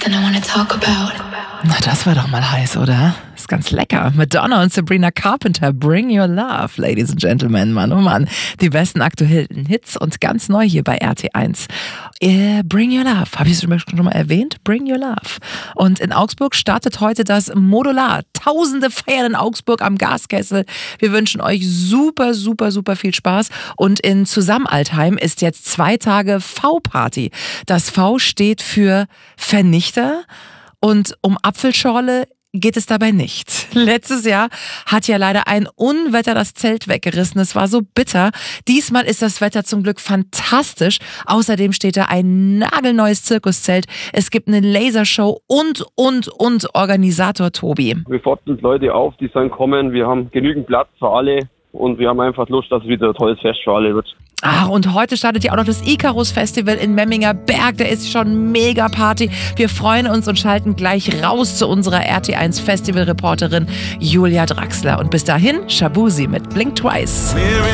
Then I wanna talk about. Na, das war doch mal heiß, oder? Ist ganz lecker. Madonna und Sabrina Carpenter, Bring Your Love, Ladies and Gentlemen. Mann, oh Mann. Die besten aktuellen Hits und ganz neu hier bei RT1. Bring Your Love. Habe ich es schon mal erwähnt? Bring Your Love. Und in Augsburg startet heute das Modular. Tausende feiern in Augsburg am Gaskessel. Wir wünschen euch super, super, super viel Spaß. Und in Zusammenaltheim ist jetzt 2 Tage V-Party. Das V steht für Vernichter. Und um Apfelschorle geht es dabei nicht. Letztes Jahr hat ja leider ein Unwetter das Zelt weggerissen. Es war so bitter. Diesmal ist das Wetter zum Glück fantastisch. Außerdem steht da ein nagelneues Zirkuszelt. Es gibt eine Lasershow und Organisator Tobi. Wir fordern Leute auf, die sollen kommen. Wir haben genügend Platz für alle und wir haben einfach Lust, dass es wieder ein tolles Fest für alle wird. Ach, und heute startet ja auch noch das Icarus Festival in Memminger Berg. Da ist schon mega Party. Wir freuen uns und schalten gleich raus zu unserer RT1 Festival-Reporterin Julia Draxler. Und bis dahin, Shabuzi mit Blink Twice.